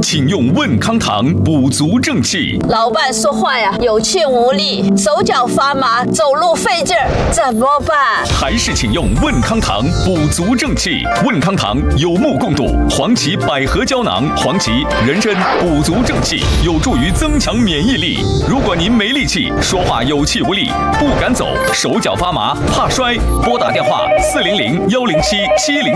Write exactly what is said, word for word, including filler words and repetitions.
请用问康堂补足正气。 老伴说话呀有气无力，手脚发麻，走路费劲儿，怎么办？ 还是请用问康堂补足正气。问康堂有目共睹，黄芪百合胶囊、黄芪、人参补足正气，有助于增强免疫力。如果您没力气，说话有气无力，不敢走，手脚发麻，怕摔，拨打电话四零零幺零七七零。